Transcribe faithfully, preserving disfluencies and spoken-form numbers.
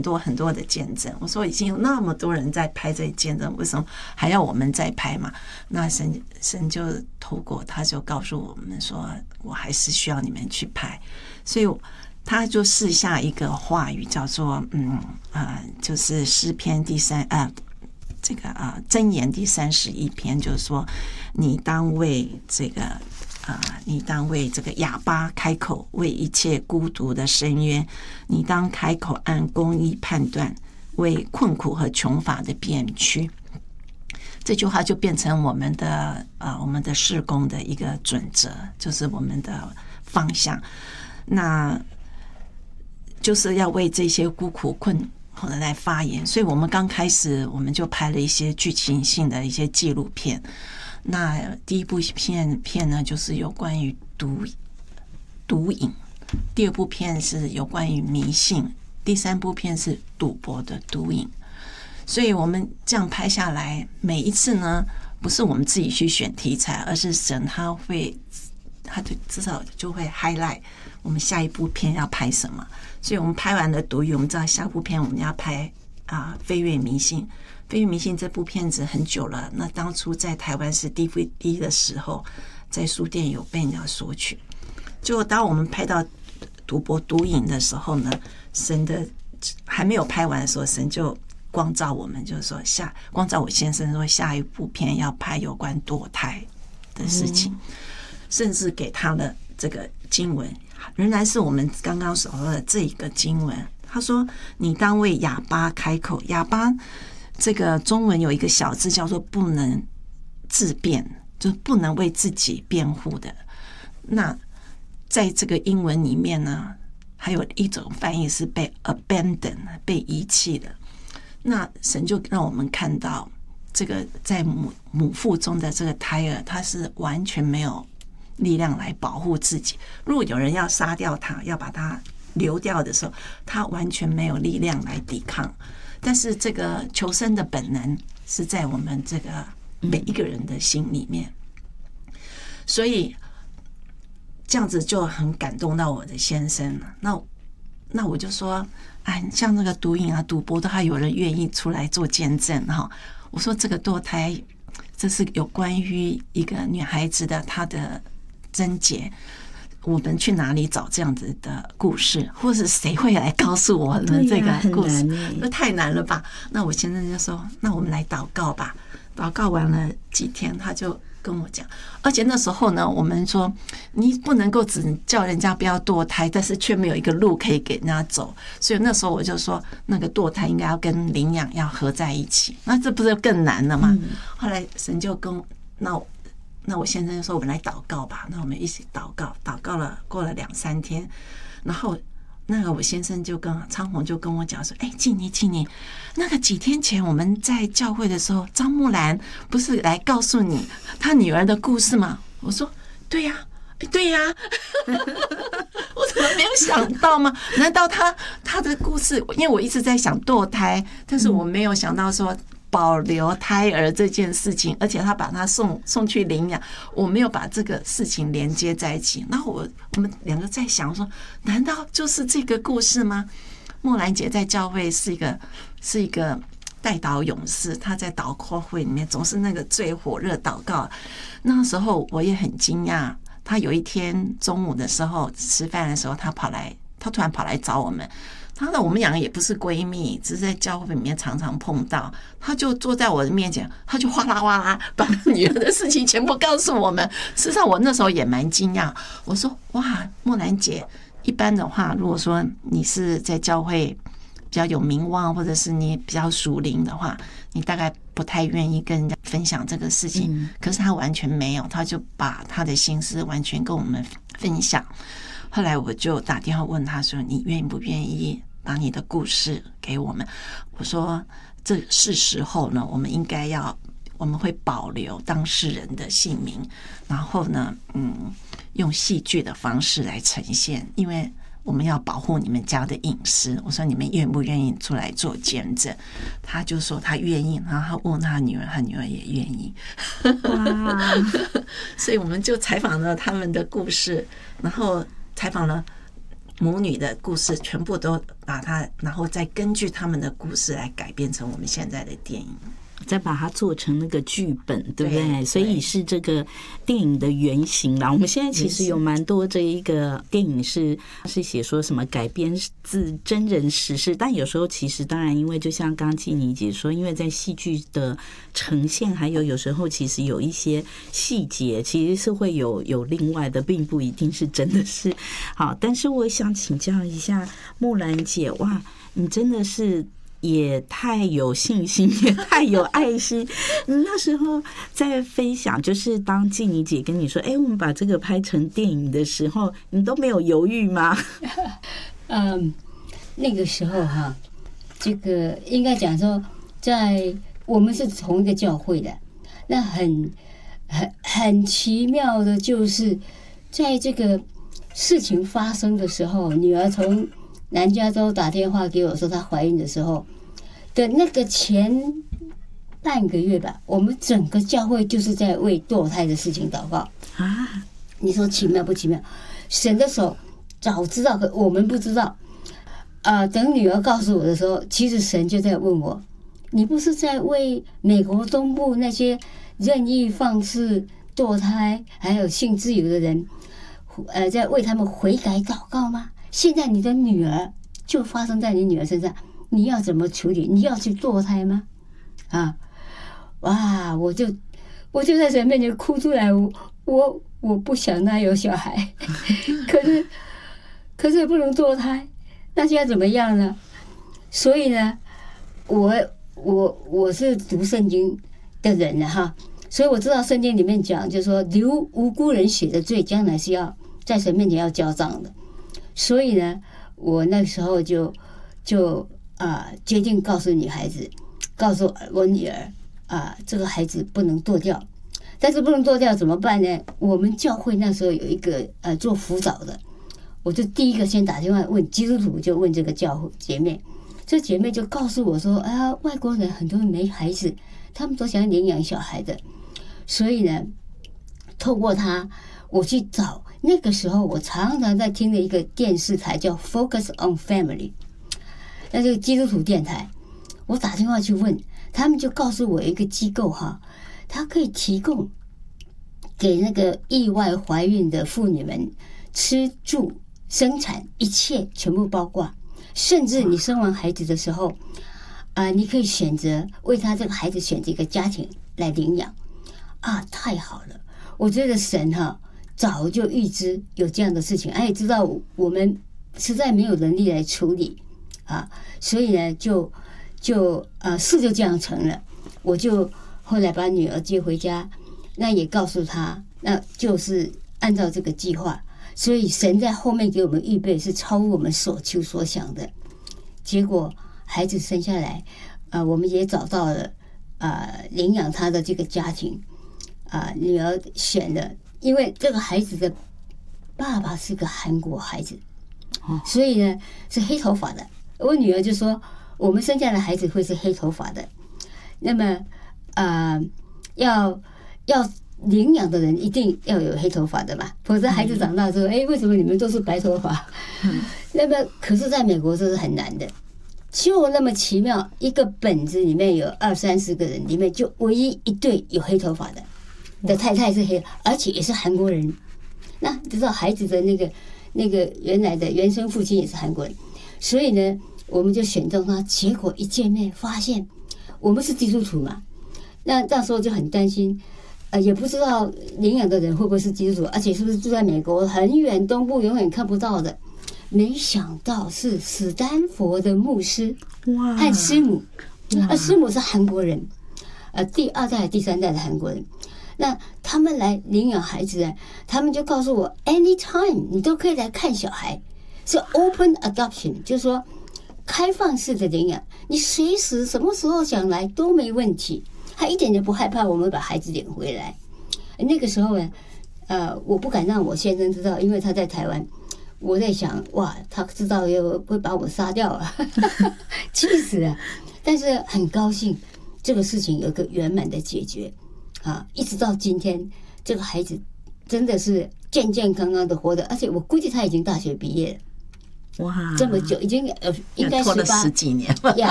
多很多的见证。我说已经有那么多人在拍这见证，为什么还要我们再拍嘛？那神神就透过他就告诉我们说，我还是需要你们去拍，所以他就试下一个话语，叫做嗯呃，就是诗篇第三啊、呃，这个啊箴言第三十一篇，就是说你当为这个啊、呃，你当为这个哑巴开口，为一切孤独的伸冤，你当开口按公义判断，为困苦和穷乏的辩屈。这句话就变成我们的呃我们的事工的一个准则，就是我们的方向。那就是要为这些孤苦困苦的来发言，所以我们刚开始我们就拍了一些剧情性的一些纪录片。那第一部片片呢，就是有关于毒毒瘾；第二部片是有关于迷信；第三部片是赌博的毒瘾。所以我们这样拍下来，每一次呢，不是我们自己去选题材，而是神他会，他就至少就会 highlight 我们下一部片要拍什么。所以我们拍完了毒瘾，我们知道下部片我们要拍啊《飞跃迷信》。《飞跃迷信》这部片子很久了，那当初在台湾是 D V D 的时候，在书店有被人家索取。就当我们拍到赌博毒瘾的时候呢，神的还没有拍完的时候，神就光照我们，就是说下光照我先生说下一部片要拍有关堕胎的事情，嗯、甚至给他的这个经文。仍然是我们刚刚所说的这一个经文，他说：“你当为哑巴开口。”哑巴这个中文有一个小字叫做“不能自辩”，就是不能为自己辩护的。那在这个英文里面呢，还有一种翻译是被 abandon 被遗弃的。那神就让我们看到，这个在母母腹中的这个胎儿，他是完全没有力量来保护自己。如果有人要杀掉他，要把他流掉的时候，他完全没有力量来抵抗。但是这个求生的本能是在我们这个每一个人的心里面，所以这样子就很感动到我的先生。那那我就说，哎，像那个毒瘾啊、赌博都还有人愿意出来做见证哈。我说这个堕胎，这是有关于一个女孩子的她的症结，我们去哪里找这样子的故事，或是谁会来告诉我们这个故事？那太难了吧？那我先生就说：“那我们来祷告吧。”祷告完了几天，他就跟我讲，而且那时候呢，我们说你不能够只叫人家不要堕胎，但是却没有一个路可以给人家走，所以那时候我就说，那个堕胎应该要跟领养要合在一起，那这不是更难了吗？嗯、后来神就跟那我。那我先生就说：“我们来祷告吧。”那我们一起祷告，祷告了，过了两三天，然后那个我先生就跟昌宏就跟我讲说：“哎，静妮，静妮，那个几天前我们在教会的时候，张木兰不是来告诉你她女儿的故事吗？”我说：“对呀、啊，对呀、啊，我怎么没有想到吗？难道她她的故事？因为我一直在想堕胎，但是我没有想到说。”保留胎儿这件事情，而且他把他送送去领养，我没有把这个事情连接在一起。那我我们两个在想说，难道就是这个故事吗？莫兰姐在教会是一个是一个代祷勇士，她在祷告会里面总是那个最火热祷告。那时候我也很惊讶，她有一天中午的时候吃饭的时候，她跑来，她突然跑来找我们。他的我们两个也不是闺蜜，只是在教会里面常常碰到。他就坐在我的面前，他就哗啦哗啦把女儿的事情全部告诉我们。事实上，我那时候也蛮惊讶。我说：“哇，莫兰姐，一般的话，如果说你是在教会比较有名望，或者是你比较属灵的话，你大概不太愿意跟人家分享这个事情。嗯、可是他完全没有，他就把他的心思完全跟我们分享。”后来我就打电话问他说：“你愿不愿意把你的故事给我们？”我说：“这是时候呢，我们应该要，我们会保留当事人的姓名，然后呢，嗯，用戏剧的方式来呈现，因为我们要保护你们家的隐私。”我说：“你们愿不愿意出来做见证？”他就说他愿意，然后他问他女儿，他女儿也愿意。哇！所以我们就采访了他们的故事，然后。采访了母女的故事全部都把它，然后再根据他们的故事来改编成我们现在的电影。 再把它做成那个剧本，对不对？ 对， 所以是这个电影的原型啦。我们现在其实有蛮多这一个电影是是写说什么改编自真人实事，但有时候其实当然，因为就像刚刚纪妮姐说，因为在戏剧的呈现，还有有时候其实有一些细节其实是会有有另外的，并不一定是真的是好。但是我想请教一下木兰姐，哇，你真的是也太有信心，也太有爱心。你那时候在分享，就是当纪妮姐跟你说：“哎、欸，我们把这个拍成电影的时候，你都没有犹豫吗？” 嗯，那个时候哈，这个应该讲说，在我们是同一个教会的，那很很很奇妙的，就是在这个事情发生的时候，女儿从南加州打电话给我说她怀孕的时候的那个前半个月吧，我们整个教会就是在为堕胎的事情祷告啊！ 你说奇妙不奇妙？神的手早知道，可我们不知道。啊、呃，等女儿告诉我的时候，其实神就在问我：你不是在为美国东部那些任意放肆堕胎还有性自由的人，呃，在为他们悔改祷告吗？现在你的女儿就发生在你女儿身上，你要怎么处理？你要去堕胎吗？啊，哇！我就我就在神面前哭出来，我我我不想那有小孩，可是可是也不能堕胎，那现在怎么样呢？所以呢，我我我是读圣经的人了哈，所以我知道圣经里面讲，就是说流无辜人血的罪，将来是要在神面前要交账的。所以呢，我那时候就就啊、呃、决定告诉女孩子，告诉我女儿啊、呃，这个孩子不能堕掉。但是不能堕掉怎么办呢？我们教会那时候有一个呃做辅导的，我就第一个先打电话问基督徒，就问这个教会姐妹，这姐妹就告诉我说：“啊，外国人很多人没孩子，他们都想领养小孩的。”所以呢，透过她，我去找。那个时候我常常在听的一个电视台叫 Focus on Family， 那这个基督徒电台，我打电话去问他们，就告诉我一个机构哈，它可以提供给那个意外怀孕的妇女们吃住生产一切全部包括，甚至你生完孩子的时候啊、呃，你可以选择为他这个孩子选择一个家庭来领养啊，太好了！我觉得神哈早就预知有这样的事情，而且知道我们实在没有能力来处理啊，所以呢，就就呃事就这样成了。我就后来把女儿接回家，那也告诉她，那就是按照这个计划。所以神在后面给我们预备是超乎我们所求所想的。结果孩子生下来，呃，我们也找到了呃领养他的这个家庭啊、呃，女儿选了。因为这个孩子的爸爸是个韩国孩子，所以呢是黑头发的。我女儿就说，我们生下的孩子会是黑头发的。那么，呃，要要领养的人一定要有黑头发的嘛，否则孩子长大之后，哎，为什么你们都是白头发？那么，可是在美国这是很难的，就那么奇妙，一个本子里面有二三十个人，里面就唯一一对有黑头发的。的太太是黑，而且也是韩国人。那知道孩子的那个那个原来的原生父亲也是韩国人，所以呢，我们就选中他。结果一见面发现我们是基督徒嘛，那那时候就很担心，呃，也不知道领养的人会不会是基督徒，而且是不是住在美国很远东部永远看不到的。没想到是史丹佛的牧师和师母，而师母是韩国人，呃，第二代第三代的韩国人。那他们来领养孩子呢，他们就告诉我 anytime 你都可以来看小孩，是 open adoption， 就是说开放式的领养，你随时什么时候想来都没问题，他一点都不害怕我们把孩子领回来。那个时候呢，呃，我不敢让我先生知道，因为他在台湾，我在想哇，他知道又会把我杀掉啊，气死了。但是很高兴这个事情有个圆满的解决。啊，一直到今天，这个孩子真的是健健康康的活着，而且我估计他已经大学毕业了。 哇， 这么久，已经呃应该拖了十八十几年了。 呀，